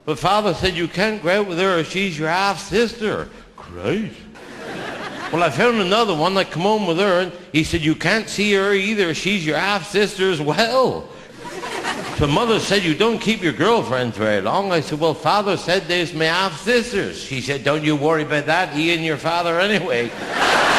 But father said you can't go out with her, she's your half-sister. Great. Well, I found another one. I come home with her, and he said, you can't see her either. She's your half-sister as well. So mother said, you don't keep your girlfriends very long. I said, well, father said there's my half-sisters. She said, don't you worry about that. He and your father anyway.